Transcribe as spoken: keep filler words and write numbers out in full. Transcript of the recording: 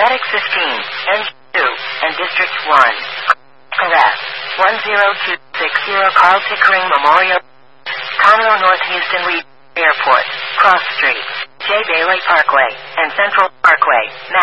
Medic fifteen, N two, and District one. Arrest. one zero two six zero Carl Pickering Memorial. Conroe North Houston Reed Airport. Cross Street. J. Bailey Parkway, and Central Parkway, Mass.